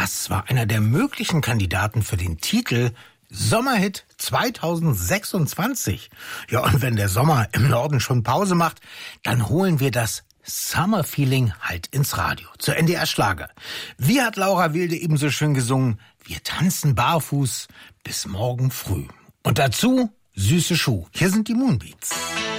Das war einer der möglichen Kandidaten für den Titel Sommerhit 2026. Ja, und wenn der Sommer im Norden schon Pause macht, dann holen wir das Summer Feeling halt ins Radio, zur NDR Schlager. Wie hat Laura Wilde eben so schön gesungen? Wir tanzen barfuß bis morgen früh. Und dazu süße Schuh. Hier sind die Moonbeats.